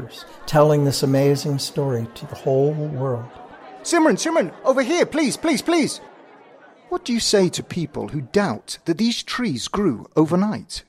years, telling this amazing story to the whole world. Simran, over here, please. What do you say to people who doubt that these trees grew overnight?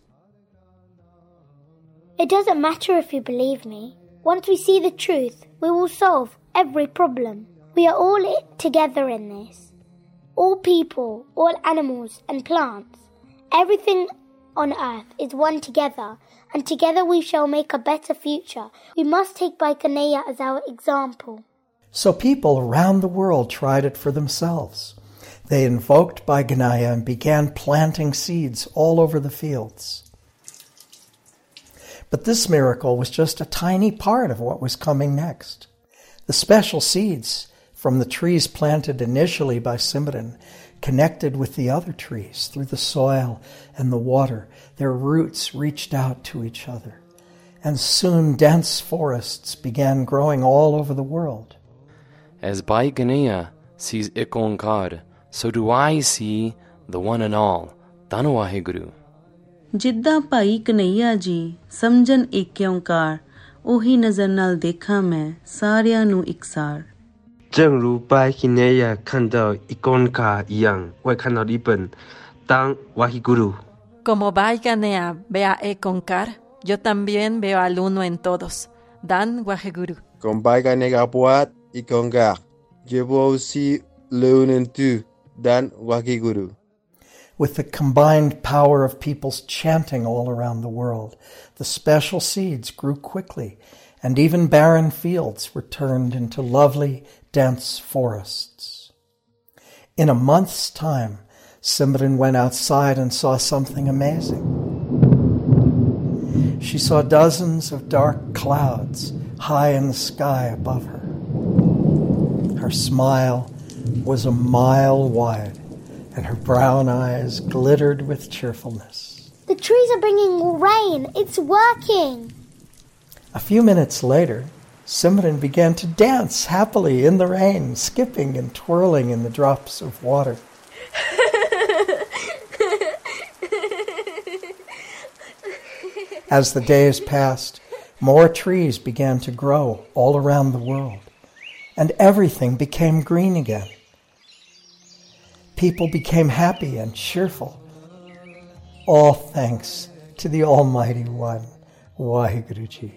It doesn't matter if you believe me. Once we see the truth, we will solve every problem. We are all together in this. All people, all animals and plants. Everything on earth is one together, and together we shall make a better future. We must take Bhai Kanhaiya as our example. So people around the world tried it for themselves. They invoked Bhai Kanhaiya and began planting seeds all over the fields. But this miracle was just a tiny part of what was coming next. The special seeds from the trees planted initially by Simran connected with the other trees through the soil and the water. Their roots reached out to each other. And soon dense forests began growing all over the world. As Bhai Kanhaiya sees Ek Onkar, so do I see the one and all, Dhan Waheguru. ਜਿੱਦਾਂ ਭਾਈ ਕਨਈਆ ਜੀ ਸਮਝਣ ਏਕ ਓਂਕਾਰ ਉਹੀ ਨਜ਼ਰ ਨਾਲ ਦੇਖਾਂ ਮੈਂ ਸਾਰਿਆਂ ਨੂੰ ਇਕਸਾਰ 正如拜希内亚看到一公卡一样，我看到一本当 Wahiguru. Como Bhai Kanhaiya ve a Ek Onkar, yo también veo al uno en todos, Dhan Waheguru. Como Bhai Kanhaiya buat Ek Onkar, je vois aussi le un en tout, Dhan Waheguru. With the combined power of people's chanting all around the world, the special seeds grew quickly, and even barren fields were turned into lovely, dense forests. In a month's time, Simran went outside and saw something amazing. She saw dozens of dark clouds high in the sky above her. Her smile was a mile wide, and her brown eyes glittered with cheerfulness. The trees are bringing rain. It's working. A few minutes later, Simran began to dance happily in the rain, skipping and twirling in the drops of water. As the days passed, more trees began to grow all around the world, and everything became green again. People became happy and cheerful, all thanks to the Almighty One, Waheguru Ji.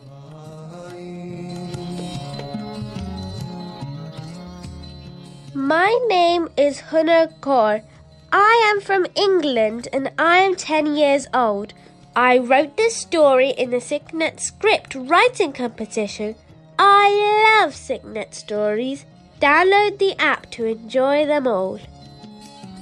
My name is Hunar Kaur. I am from England and I am 10 years old. I wrote this story in the Sicknet script writing competition. I love Sicknet stories. Download the app to enjoy them all.